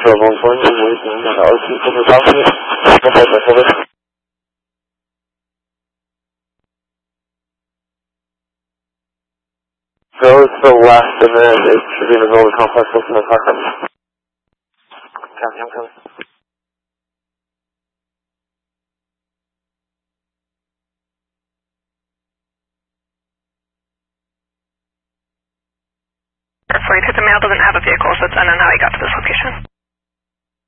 120, waiting on the RC for the document. So it's the last, and then it should be in the middle of the complex, looking at the clock. Copy, I'm coming. Flight hit the mail, doesn't have a vehicle, so it's unknown how he got to this location.